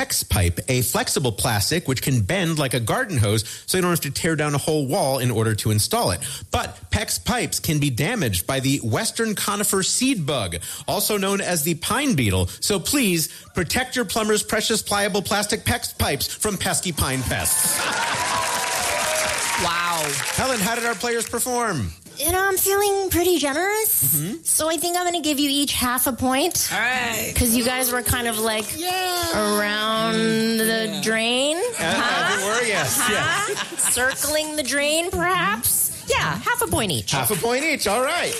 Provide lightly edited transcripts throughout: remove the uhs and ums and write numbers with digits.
PEX pipe, a flexible plastic which can bend like a garden hose so you don't have to tear down a whole wall in order to install it. But PEX pipes can be damaged by the western conifer seed bug, also known as the pine beetle. So please protect your plumber's precious pliable plastic PEX pipes from pesky pine pests. Wow. Helen, how did our players perform? I'm feeling pretty generous. So I think I'm going to give you each half a point. All right. Because you guys were kind of like around the drain. We were, yes. Circling the drain, perhaps. Yeah, half a point each. Half a point each. All right.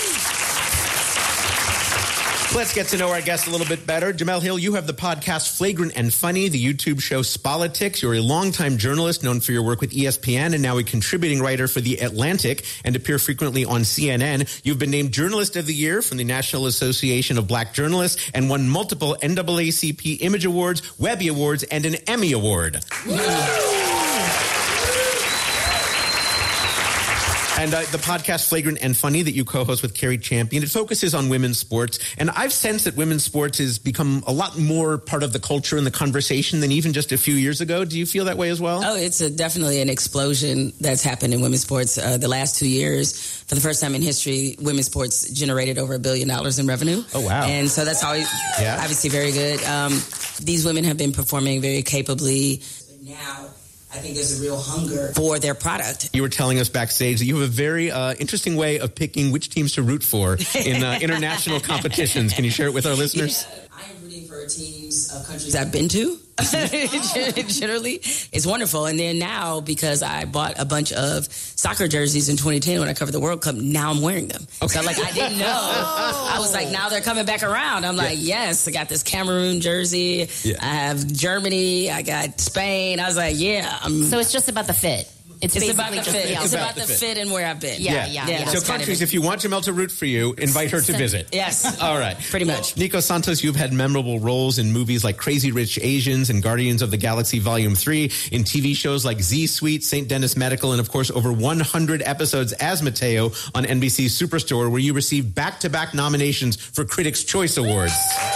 Let's get to know our guest a little bit better. Jemele Hill, you have the podcast Flagrant and Funny, the YouTube show Spolitics. You're a longtime journalist known for your work with ESPN and now a contributing writer for The Atlantic and appear frequently on CNN. You've been named Journalist of the Year from the National Association of Black Journalists and won multiple NAACP Image Awards, Webby Awards, and an Emmy Award. And the podcast Flagrant and Funny that you co-host with Carrie Champion, it focuses on women's sports. And I've sensed that women's sports has become a lot more part of the culture and the conversation than even just a few years ago. Do you feel that way as well? Oh, it's definitely an explosion that's happened in women's sports. The last 2 years, for the first time in history, women's sports generated over $1 billion in revenue. Oh, wow. And so that's always obviously very good. These women have been performing very capably. But now I think there's a real hunger for their product. You were telling us backstage that you have a very interesting way of picking which teams to root for in international competitions. Can you share it with our listeners? I am rooting for teams of countries I've been to. Generally, it's wonderful. And then now, because I bought a bunch of soccer jerseys in 2010 when I covered the World Cup, now I'm wearing them. Okay. So, I didn't know. I was like, now they're coming back around. I'm like, yes, I got this Cameroon jersey. Yeah. I have Germany. I got Spain. I was like, So it's just about the fit. It's about the fit. It's about the fit and where I've been. Yeah. So countries, if you want Jemele to root for you, invite her to visit. Yes. All right. Pretty much. Nico Santos, you've had memorable roles in movies like Crazy Rich Asians and Guardians of the Galaxy Volume 3, in TV shows like Z Suite, St. Dennis Medical, and of course over 100 episodes as Mateo on NBC's Superstore, where you received back-to-back nominations for Critics' Choice Awards.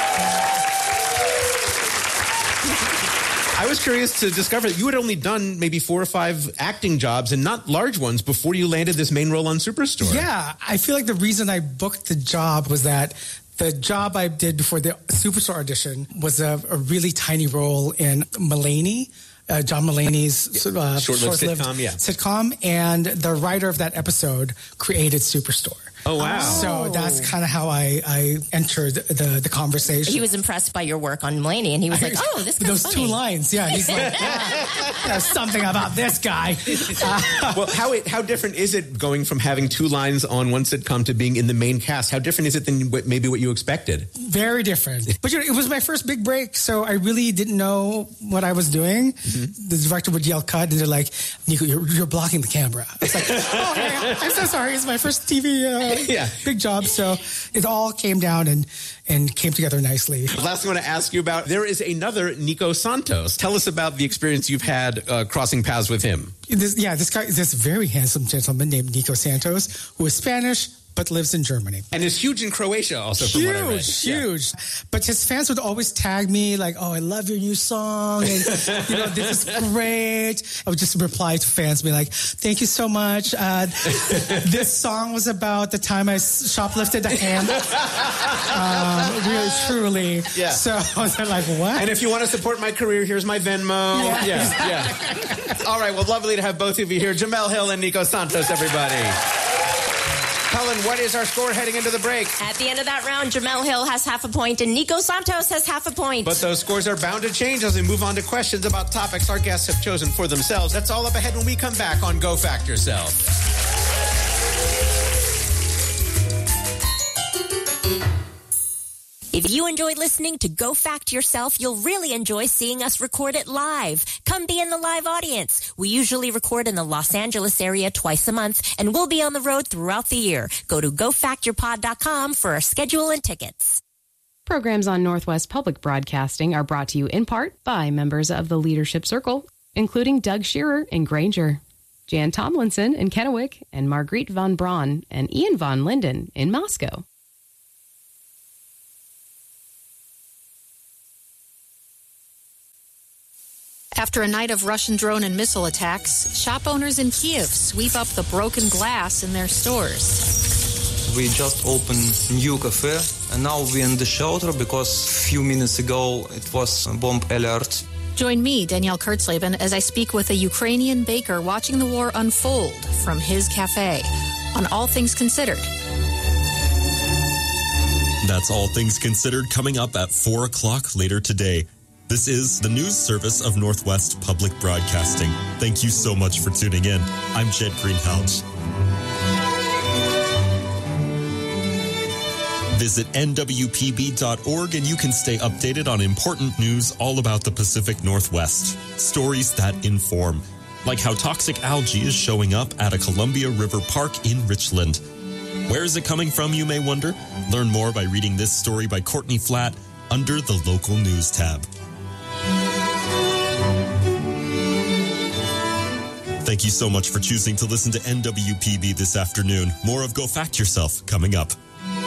I was curious to discover that you had only done maybe 4 or 5 acting jobs and not large ones before you landed this main role on Superstore. Yeah, I feel like the reason I booked the job was that the job I did before the Superstore audition was a really tiny role in Mulaney. John Mulaney's short-lived sitcom, and the writer of that episode created Superstore. Oh, wow. So that's kind of how I entered the conversation. He was impressed by your work on Mulaney, and he was like, oh, this guy's those funny. 2 lines, he's like, there's something about this guy. Well, how different is it going from having 2 lines on one sitcom to being in the main cast? How different is it than maybe what you expected? Very different. But it was my first big break, so I really didn't know what I was doing. Mm-hmm. The director would yell cut, and they're like, Nico, you're blocking the camera. It's like, oh, I'm so sorry. It's my first TV big job. So it all came down and came together nicely. Last thing I want to ask you about, there is another Nico Santos. Tell us about the experience you've had crossing paths with him. This very handsome gentleman named Nico Santos, who is Spanish, but lives in Germany. And is huge in Croatia also, from what I read. Huge. But his fans would always tag me like, oh, I love your new song. And, this is great. I would just reply to fans, be like, thank you so much. This song was about the time I shoplifted a ham. Really, truly. Yeah. So they're like, what? And if you want to support my career, here's my Venmo. Yeah. All right. Well, lovely to have both of you here. Jemele Hill and Nico Santos, everybody. Helen, what is our score heading into the break? At the end of that round, Jemele Hill has half a point and Nico Santos has half a point. But those scores are bound to change as we move on to questions about topics our guests have chosen for themselves. That's all up ahead when we come back on Go Fact Yourself. If you enjoy listening to Go Fact Yourself, you'll really enjoy seeing us record it live. Come be in the live audience. We usually record in the Los Angeles area twice a month, and we'll be on the road throughout the year. Go to GoFactYourPod.com for our schedule and tickets. Programs on Northwest Public Broadcasting are brought to you in part by members of the Leadership Circle, including Doug Shearer in Granger, Jan Tomlinson in Kennewick, and Marguerite von Braun and Ian von Linden in Moscow. After a night of Russian drone and missile attacks, shop owners in Kiev sweep up the broken glass in their stores. We just opened new cafe, and now we're in the shelter because a few minutes ago it was a bomb alert. Join me, Danielle Kurtzleben, as I speak with a Ukrainian baker watching the war unfold from his cafe on All Things Considered. That's All Things Considered coming up at 4 o'clock later today. This is the news service of Northwest Public Broadcasting. Thank you so much for tuning in. I'm Jed Greenhalgh. Visit nwpb.org and you can stay updated on important news all about the Pacific Northwest. Stories that inform, like how toxic algae is showing up at a Columbia River Park in Richland. Where is it coming from, you may wonder? Learn more by reading this story by Courtney Flatt under the local news tab. Thank you so much for choosing to listen to NWPB this afternoon. More of Go Fact Yourself coming up.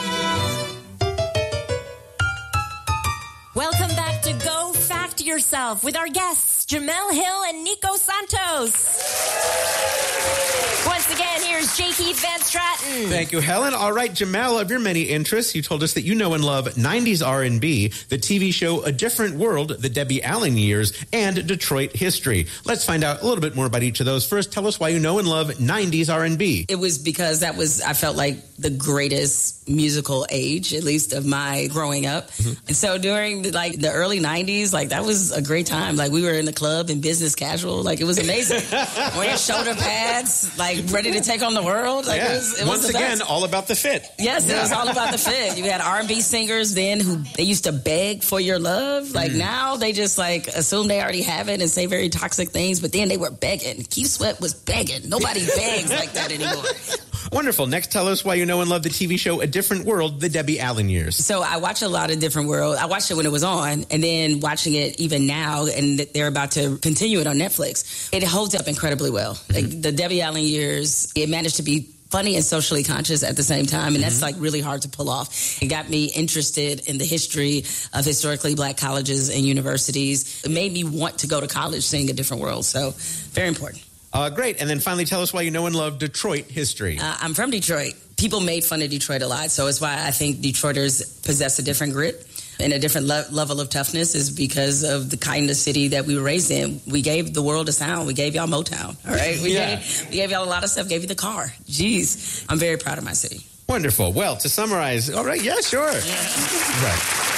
Welcome back to Go Fact Yourself with our guests, Jemele Hill and Nico Santos. Once again, here's J. Keith Van Straten. Thank you, Helen. All right, Jemele, of your many interests, you told us that you know and love 90s R&B, the TV show A Different World, the Debbie Allen Years, and Detroit history. Let's find out a little bit more about each of those. First, tell us why you know and love 90s R&B. It was because I felt like the greatest musical age, at least of my growing up. Mm-hmm. And so during the early 90s, that was a great time. We were in the club in business casual. It was amazing. Wearing shoulder pads, ready to take on the world. It was Once again, all about the fit. Yes, it was all about the fit. You had R&B singers then who they used to beg for your love. Now they just assume they already have it and say very toxic things, but then they were begging. Keith Sweat was begging. Nobody begs like that anymore. Wonderful. Next, tell us why you know and love the TV show A Different World, the Debbie Allen Years. So I watch a lot of Different World. I watched it when it was on, and then watching it even now, and they're about to continue it on Netflix. It holds up incredibly well. The Debbie Allen Years, it managed to be funny and socially conscious at the same time, and that's really hard to pull off. It got me interested in the history of historically black colleges and universities. It made me want to go to college seeing A Different World, so very important. Great. And then finally, tell us why you know and love Detroit history. I'm from Detroit. People made fun of Detroit a lot, so it's why I think Detroiters possess a different grit and a different level of toughness is because of the kind of city that we were raised in. We gave the world a sound. We gave y'all Motown, all right? We gave y'all a lot of stuff, gave you the car. Jeez, I'm very proud of my city. Wonderful. Well, to summarize, all right, yeah, sure. Right.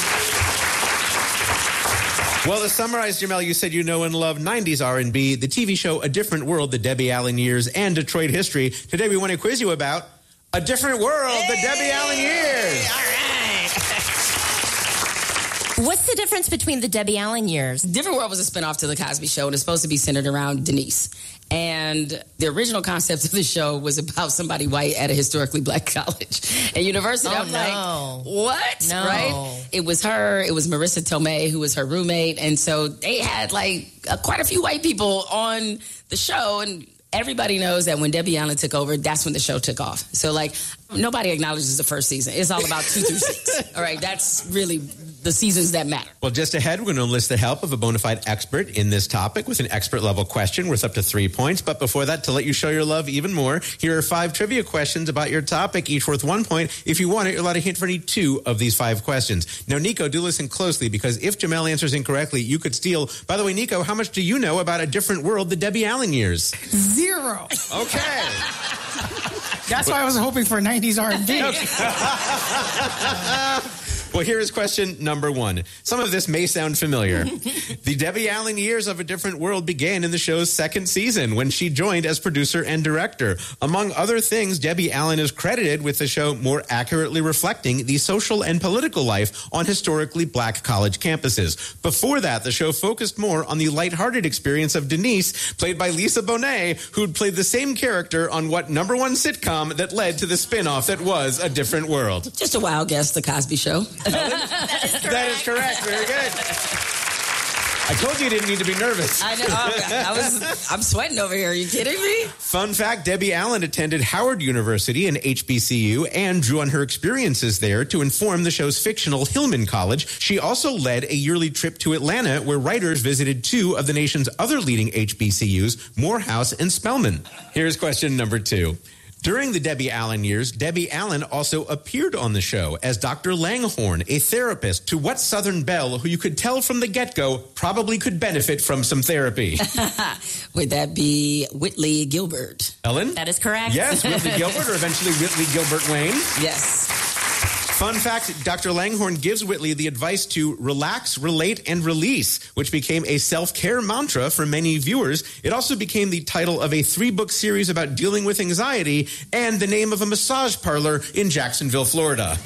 Well, to summarize, Jemele, you said you know and love 90s R&B, the TV show A Different World, the Debbie Allen Years, and Detroit history. Today we want to quiz you about A Different World, the Debbie Allen Years. All right. What's the difference between the Debbie Allen Years? Different World was a spinoff to The Cosby Show, and it's supposed to be centered around Denise. And the original concept of the show was about somebody white at a historically black college and university. I'm like, what? No. Right? It was her. It was Marissa Tomei, who was her roommate. And so they had quite a few white people on the show. And everybody knows that when Debbie Allen took over, that's when the show took off. So nobody acknowledges the first season. It's all about 2 through 6. All right. That's really the seasons that matter. Well, just ahead, we're going to enlist the help of a bona fide expert in this topic with an expert level question worth up to 3 points. But before that, to let you show your love even more, here are 5 trivia questions about your topic, each worth 1 point. If you want it, you're allowed a hint for any 2 of these 5 questions. Now, Nico, do listen closely because if Jemele answers incorrectly, you could steal. By the way, Nico, how much do you know about A Different World, the Debbie Allen Years? 0. Okay. That's why I was hoping for 90s R&B. Well, here is question number 1. Some of this may sound familiar. The Debbie Allen Years of A Different World began in the show's 2nd season when she joined as producer and director. Among other things, Debbie Allen is credited with the show more accurately reflecting the social and political life on historically black college campuses. Before that, the show focused more on the lighthearted experience of Denise, played by Lisa Bonet, who'd played the same character on what #1 sitcom that led to the spinoff that was A Different World? Just a wild guess, The Cosby Show. That is correct. Very good. I told you didn't need to be nervous. I know. I'm sweating over here. Are you kidding me? Fun fact, Debbie Allen attended Howard University and HBCU and drew on her experiences there to inform the show's fictional Hillman College. She also led a yearly trip to Atlanta where writers visited two of the nation's other leading HBCUs, Morehouse and Spelman. Here's question number 2. During the Debbie Allen years, Debbie Allen also appeared on the show as Dr. Langhorne, a therapist to what Southern belle who you could tell from the get-go probably could benefit from some therapy? Would that be Whitley Gilbert? Ellen? That is correct. Yes, Whitley Gilbert, or eventually Whitley Gilbert Wayne. Yes. Fun fact, Dr. Langhorne gives Whitley the advice to relax, relate, and release, which became a self-care mantra for many viewers. It also became the title of a 3-book series about dealing with anxiety and the name of a massage parlor in Jacksonville, Florida.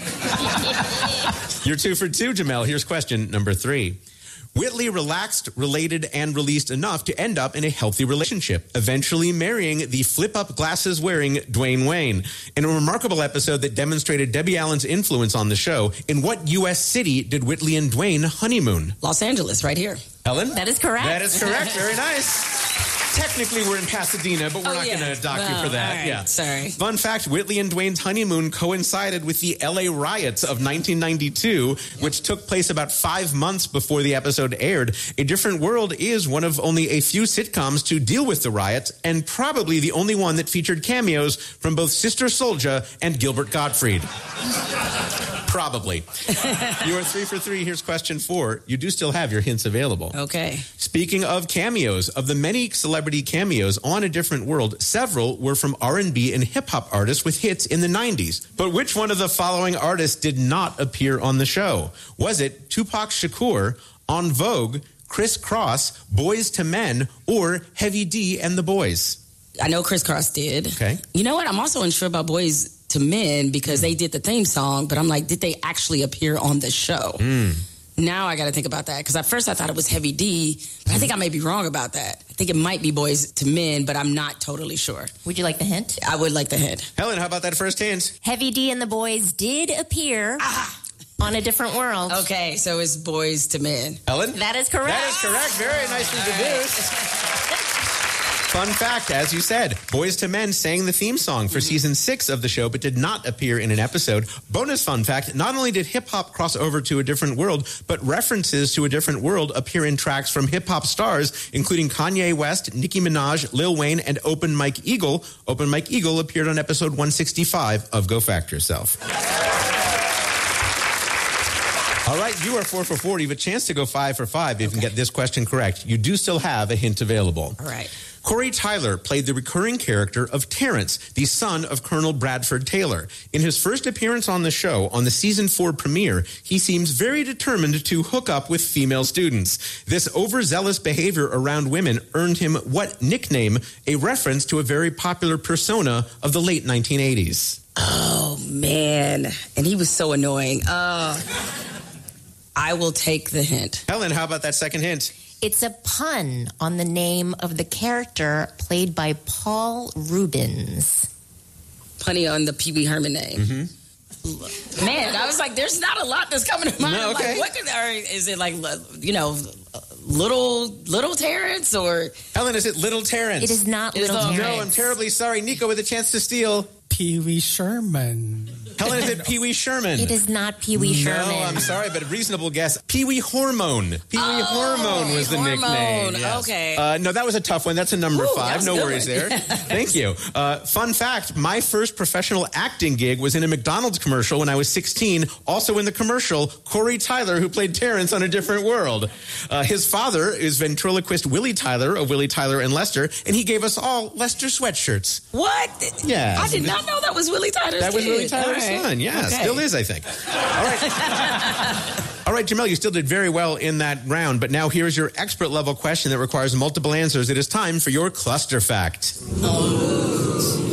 You're 2 for 2, Jamel. Here's question number 3. Whitley relaxed, related, and released enough to end up in a healthy relationship, eventually marrying the flip-up glasses-wearing Dwayne Wayne. In a remarkable episode that demonstrated Debbie Allen's influence on the show, in what U.S. city did Whitley and Dwayne honeymoon? Los Angeles, right here. Ellen? That is correct. That is correct. Very nice. Technically, we're in Pasadena, but we're not going to dock you for that. Right, yeah. Sorry. Fun fact, Whitley and Dwayne's honeymoon coincided with the LA riots of 1992, which took place about 5 months before the episode aired. A Different World is one of only a few sitcoms to deal with the riots, and probably the only one that featured cameos from both Sister Souljah and Gilbert Gottfried. Probably. You are 3 for 3. Here's question 4. You do still have your hints available. Okay. Speaking of cameos, of the many celebrity cameos on A Different World, several were from R&B and hip-hop artists with hits in the 90s. But which one of the following artists did not appear on the show? Was it Tupac Shakur, En Vogue, Criss Cross, Boyz II Men, or Heavy D and the Boys? I know Criss Cross did. Okay. You know what? I'm also unsure about Boyz II Men because they did the theme song, but I'm like, did they actually appear on the show? Now I got to think about that because at first I thought it was Heavy D, but I think I may be wrong about that. I think it might be Boyz II Men, but I'm not totally sure. Would you like the hint? I would like the hint. Helen, how about that first hint? Heavy D and the Boys did appear on A Different World. Okay, so it's Boyz II Men. Ellen? That is correct. That is correct. Very nicely deduced. Fun fact, as you said, Boyz II Men sang the theme song for season 6 of the show, but did not appear in an episode. Bonus fun fact, not only did hip-hop cross over to A Different World, but references to A Different World appear in tracks from hip-hop stars, including Kanye West, Nicki Minaj, Lil Wayne, and Open Mike Eagle. Open Mike Eagle appeared on episode 165 of Go Fact Yourself. All right, you are 4 for 4. You have a chance to go 5 for 5 if you can get this question correct. You do still have a hint available. All right. Corey Tyler played the recurring character of Terrence, the son of Colonel Bradford Taylor. In his first appearance on the show, on the season 4 premiere, he seems very determined to hook up with female students. This overzealous behavior around women earned him what nickname? A reference to a very popular persona of the late 1980s. Oh, man. And he was so annoying. I will take the hint. Helen, how about that second hint? It's a pun on the name of the character played by Paul Rubens. Punny on the Pee Wee Herman name. Mm-hmm. Man, I was like, there's not a lot that's coming to mind. No, okay. Like, is it like, you know, little Terrence or? Helen, is it Little Terrence? It is not Little Terrence. No, I'm terribly sorry. Nico with a chance to steal. Pee Wee Sherman. Helen, is it Pee Wee Sherman? It is not Pee Wee Sherman. No, I'm sorry, but a reasonable guess. Pee Wee Hormone. Pee Wee Hormone was the nickname. Yes. Okay. No, that was a tough one. That's a number 5. No worries one. there. Thank you. Fun fact, my first professional acting gig was in a McDonald's commercial when I was 16. Also in the commercial, Corey Tyler, who played Terrence on A Different World. His father is ventriloquist Willie Tyler of Willie Tyler and Lester, and he gave us all Lester sweatshirts. What? Yeah. I did not know that was Willie Tyler's That was kid. Willie Tyler's son. Yeah, Okay. still is, I think. All right. All right, Jamel, you still did very well in that round, but now here's your expert level question that requires multiple answers. It is time for your cluster fact. Will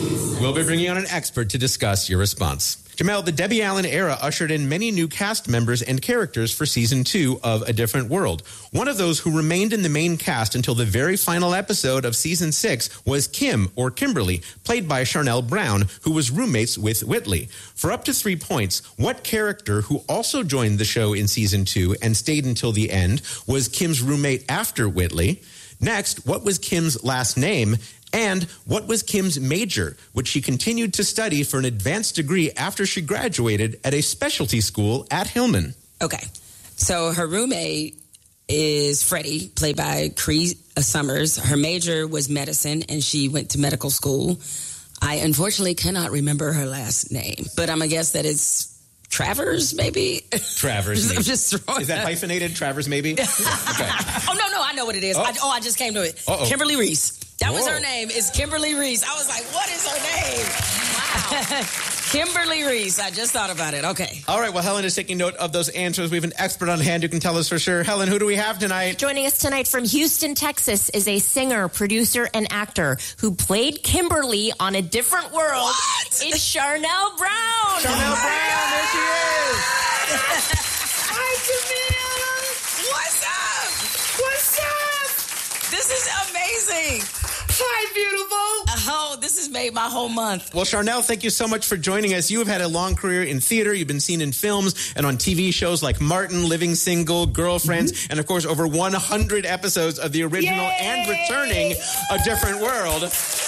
We'll be bringing on an expert to discuss your response. Jamel, the Debbie Allen era ushered in many new cast members and characters for season 2 of A Different World. One of those who remained in the main cast until the very final episode of season 6 was Kim, or Kimberly, played by Charnel Brown, who was roommates with Whitley. For up to 3 points, what character who also joined the show in season 2 and stayed until the end was Kim's roommate after Whitley? Next, what was Kim's last name? And what was Kim's major, which she continued to study for an advanced degree after she graduated at a specialty school at Hillman? Okay. So her roommate is Freddie, played by Cree Summers. Her major was medicine, and she went to medical school. I unfortunately cannot remember her last name, but I'm going to guess that it's Travers, maybe? Travers. I'm just throwing Is that hyphenated? Travers, maybe? Okay. Oh, no, I know what it is. I just came to it. Uh-oh. Kimberly Reese. That was Whoa. her name. It's Kimberly Reese. I was like, what is her name? Wow. Kimberly Reese. I just thought about it. Okay. All right. Well, Helen is taking note of those answers. We have an expert on hand who can tell us for sure. Helen, who do we have tonight? Joining us tonight from Houston, Texas is a singer, producer, and actor who played Kimberly on A Different World. What? It's Charnel Brown. Charnel Brown. There she is. Hi, Jamil. What's up? This is amazing. Hi, beautiful. Oh, this has made my whole month. Well, Charnel, thank you so much for joining us. You have had a long career in theater. You've been seen in films and on TV shows like Martin, Living Single, Girlfriends, and of course, over 100 episodes of the original and returning A Different World.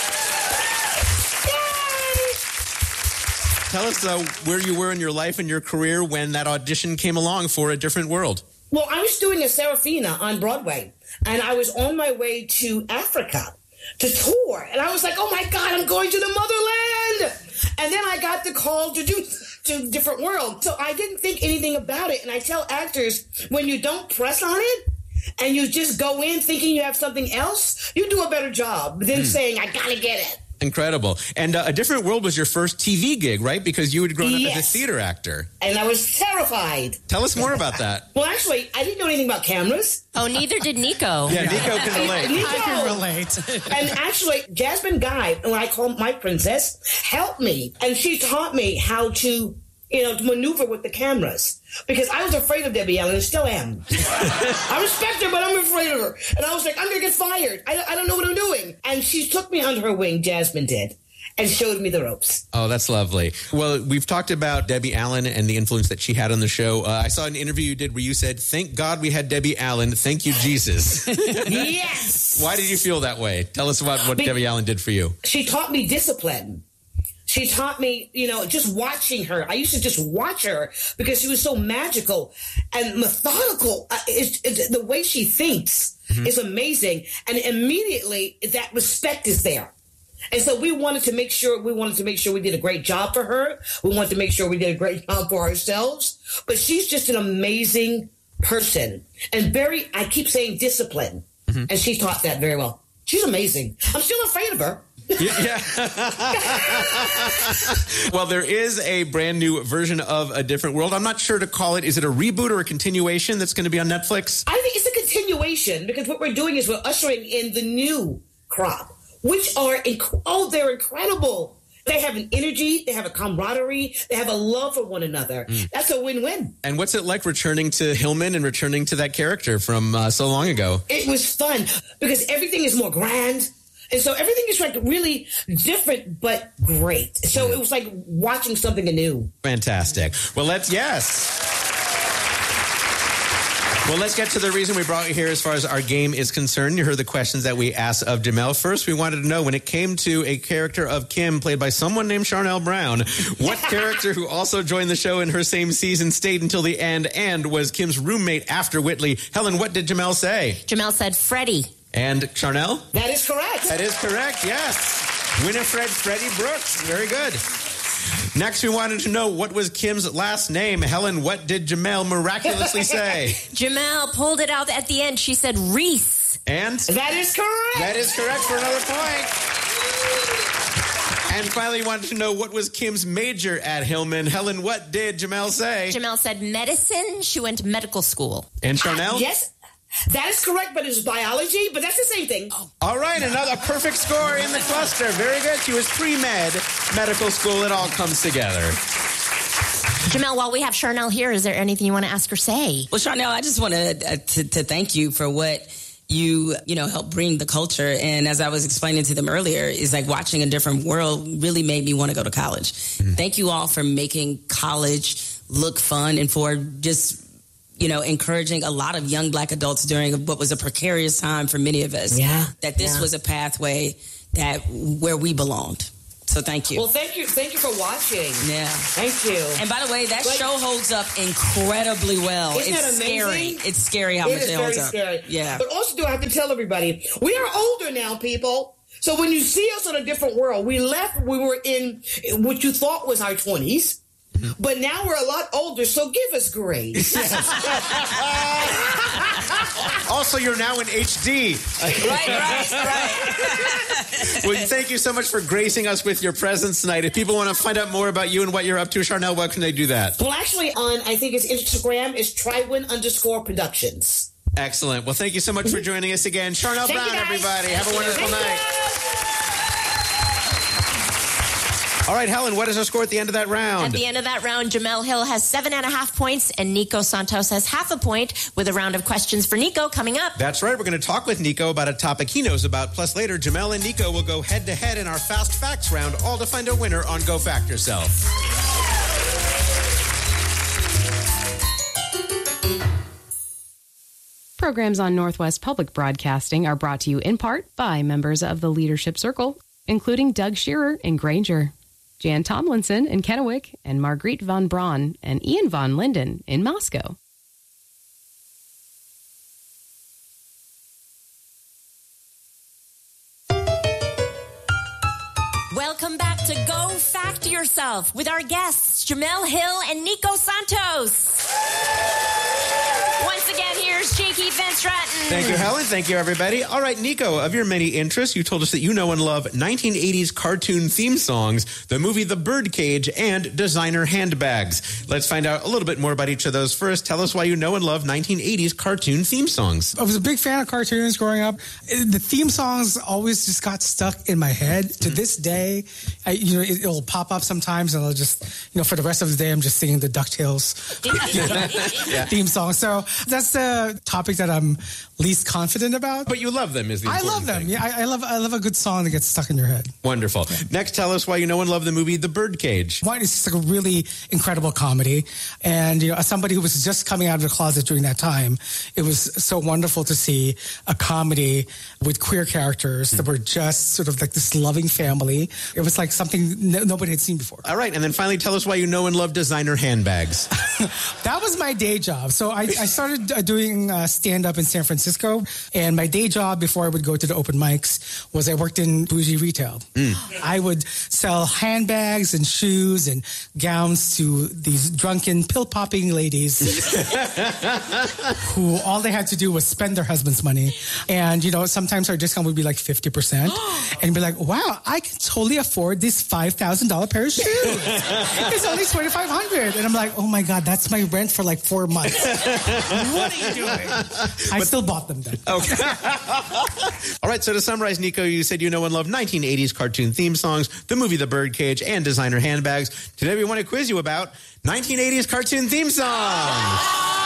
Tell us where you were in your life and your career when that audition came along for A Different World. Well, I was doing a Serafina on Broadway, and I was on my way to Africa to tour. And I was like, oh, my God, I'm going to the motherland. And then I got the call to do A Different World. So I didn't think anything about it. And I tell actors, when you don't press on it and you just go in thinking you have something else, you do a better job than saying, I got to get it. Incredible. And A Different World was your first TV gig, right? Because you had grown up as a Yes. theater actor. And I was terrified. Tell us more about that. Well, actually, I didn't know anything about cameras. Oh, neither did Nico. Yeah, Nico can relate. Nico. I can relate. And actually, Jasmine Guy, who I call my princess, helped me. And she taught me how to, to maneuver with the cameras. Because I was afraid of Debbie Allen and still am. I respect her, but I'm afraid of her. And I was like, I'm going to get fired. I don't know what I'm doing. And she took me under her wing, Jasmine did, and showed me the ropes. Oh, that's lovely. Well, we've talked about Debbie Allen and the influence that she had on the show. I saw an interview you did where you said, thank God we had Debbie Allen. Thank you, Jesus. Yes! Why did you feel that way? Tell us about what Debbie Allen did for you. She taught me discipline. She taught me, just watching her. I used to just watch her because she was so magical and methodical. The way she thinks is amazing. And immediately that respect is there. And so we wanted to make sure we did a great job for her. We wanted to make sure we did a great job for ourselves. But she's just an amazing person and I keep saying discipline. And she taught that very well. She's amazing. I'm still afraid of her. Yeah. Well, there is a brand new version of A Different World. I'm not sure to call it. Is it a reboot or a continuation that's going to be on Netflix? I think it's a continuation because what we're doing is we're ushering in the new crop, which are, they're incredible. They have an energy, they have a camaraderie, they have a love for one another. That's a win-win. And what's it like returning to Hillman and returning to that character from so long ago? It was fun because everything is more grand. And so everything is like really different, but great. So it was like watching something anew. Fantastic. Well, let's get to the reason we brought you here as far as our game is concerned. You heard the questions that we asked of Jamel. First, we wanted to know when it came to a character of Kim played by someone named Charnel Brown, what character who also joined the show in her same season stayed until the end and was Kim's roommate after Whitley? Helen, what did Jamel say? Jamel said Freddie. And Charnel? That is correct. That is correct, yes. Winifred Freddie Brooks. Very good. Next, we wanted to know what was Kim's last name. Helen, what did Jamel miraculously say? Jamel pulled it out at the end. She said Reese. And? That is correct. That is correct for another point. And finally, we wanted to know what was Kim's major at Hillman. Helen, what did Jamel say? Jamel said medicine. She went to medical school. And Charnel? Yes. That is correct, but it's biology, but that's the same thing. All right, another perfect score in the cluster. Very good. She was pre-med, medical school. It all comes together. Jamel, while we have Charnel here, is there anything you want to ask or say? Well, Charnel, I just want to thank you for what you helped bring the culture. And as I was explaining to them earlier, is like watching a different world really made me want to go to college. Mm-hmm. Thank you all for making college look fun and for just encouraging a lot of young Black adults during what was a precarious time for many of us. Yeah. That this was a pathway where we belonged. So thank you. Well, thank you for watching. Yeah. Thank you. And by the way, that show holds up incredibly well. Isn't that amazing? Scary. It's scary how much it holds up. Scary. Yeah. But also, I have to tell everybody, we are older now, people. So when you see us in a different world, we were in what you thought was our 20s. But now we're a lot older, so give us grace. Also, you're now in HD. Right. Well, thank you so much for gracing us with your presence tonight. If people want to find out more about you and what you're up to, Charnel, what can they do that? Well, actually, I think it's Instagram is Trywin_Productions. Excellent. Well, thank you so much for joining us again. Charnel Brown, everybody. Have a wonderful night. All right, Helen, what is our score at the end of that round? At the end of that round, Jamel Hill has 7.5 points and Nico Santos has 0.5 point, with a round of questions for Nico coming up. That's right. We're going to talk with Nico about a topic he knows about. Plus, later, Jamel and Nico will go head-to-head in our Fast Facts round, all to find a winner on Go Fact Yourself. Programs on Northwest Public Broadcasting are brought to you in part by members of the Leadership Circle, including Doug Shearer in Granger, Jan Tomlinson in Kennewick, and Marguerite von Braun and Ian von Linden in Moscow. Welcome back to Go Fact Yourself with our guests, Jamel Hill and Nico Santos. Once again, here's J. Keith Van Stratten. Thank you, Helen. Thank you, everybody. All right, Nico, of your many interests, you told us that you know and love 1980s cartoon theme songs, the movie The Birdcage, and designer handbags. Let's find out a little bit more about each of those. First, tell us why you know and love 1980s cartoon theme songs. I was a big fan of cartoons growing up. The theme songs always just got stuck in my head. To this day, it'll pop up sometimes, and I'll just, for the rest of the day, I'm just singing the DuckTales theme song. So that's the topic that I'm least confident about. But you love them, is the important I love them. thing. Yeah, I love a good song that gets stuck in your head. Wonderful. Next, tell us why you know and love the movie The Birdcage. One, it's just like a really incredible comedy. And, as somebody who was just coming out of the closet during that time, it was so wonderful to see a comedy with queer characters that were just sort of like this loving family. It was like something nobody had seen before. All right. And then finally, tell us why you know and love designer handbags. That was my day job. So I started doing stand-up in San Francisco. And my day job before I would go to the open mics was I worked in bougie retail. I would sell handbags and shoes and gowns to these drunken, pill-popping ladies who all they had to do was spend their husband's money. And, sometimes our discount would be like 50%. And be like, wow, I can totally afford this $5,000 pair of shoes. It's only $2,500. And I'm like, oh my God, that's my rent for like 4 months. What are you doing? I still bought them then. Okay. All right. So to summarize, Nico, you said you know and love 1980s cartoon theme songs, the movie The Birdcage, and designer handbags. Today we want to quiz you about 1980s cartoon theme songs.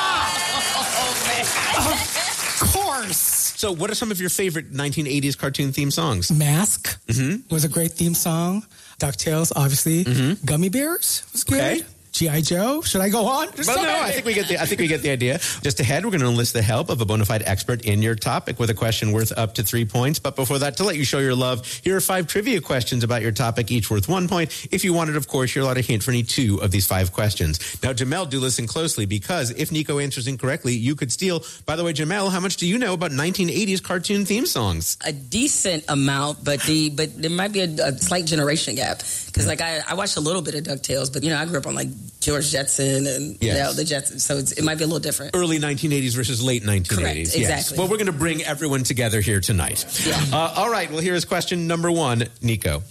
Of course. So what are some of your favorite 1980s cartoon theme songs? Mask was a great theme song. DuckTales, obviously. Gummy Bears was good. Okay. G.I. Joe. Should I go on? I think we get the idea. Just ahead, we're going to enlist the help of a bona fide expert in your topic with a question worth up to 3 points. But before that, to let you show your love, here are 5 trivia questions about your topic, each worth 1 point. If you wanted, of course, you're allowed a hint for any 2 of these 5 questions. Now, Jamel, do listen closely, because if Nico answers incorrectly, you could steal. By the way, Jamel, how much do you know about 1980s cartoon theme songs? A decent amount, but there might be a slight generation gap. Because I watched a little bit of DuckTales, but I grew up on like George Jetson and the Jetsons, so it might be a little different. Early 1980s versus late 1980s. Correct, exactly. Yes. Well, we're going to bring everyone together here tonight. Yeah. All right, well, here's question number 1, Nico.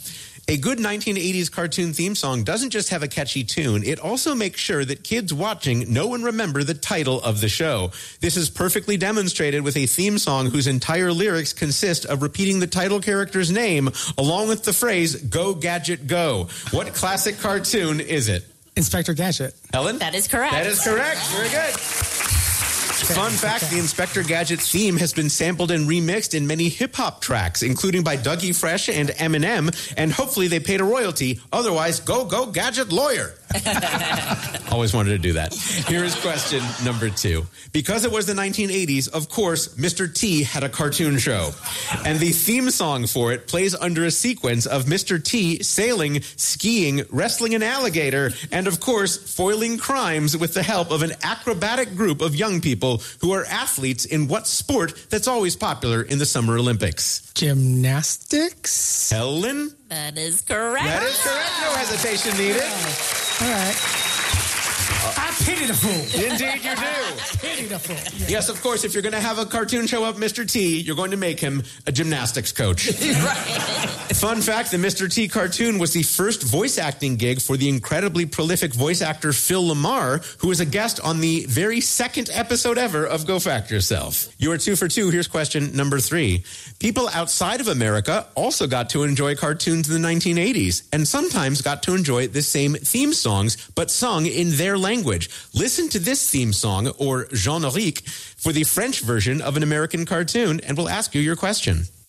A good 1980s cartoon theme song doesn't just have a catchy tune, it also makes sure that kids watching know and remember the title of the show. This is perfectly demonstrated with a theme song whose entire lyrics consist of repeating the title character's name along with the phrase, "Go Gadget Go." What classic cartoon is it? Inspector Gadget. Helen? That is correct. That is correct. Very good. Fun fact, the Inspector Gadget theme has been sampled and remixed in many hip-hop tracks, including by Dougie Fresh and Eminem, and hopefully they paid a royalty. Otherwise, go Gadget Lawyer. Always wanted to do that. Here is question number 2. Because it was the 1980s, of course, Mr. T had a cartoon show. And the theme song for it plays under a sequence of Mr. T sailing, skiing, wrestling an alligator, and of course, foiling crimes with the help of an acrobatic group of young people who are athletes in what sport that's always popular in the Summer Olympics? Gymnastics. Helen? That is correct. That is correct. No hesitation needed. All right. I pity the fool. Indeed you do. Pity the fool. Yeah. Yes, of course, if you're going to have a cartoon show up Mr. T, you're going to make him a gymnastics coach. Fun fact, the Mr. T cartoon was the first voice acting gig for the incredibly prolific voice actor Phil Lamar, who was a guest on the very second episode ever of Go Fact Yourself. You are 2 for 2. Here's question number 3. People outside of America also got to enjoy cartoons in the 1980s and sometimes got to enjoy the same theme songs, but sung in their language. Listen to this theme song, or générique, for the French version of an American cartoon, and we'll ask you your question.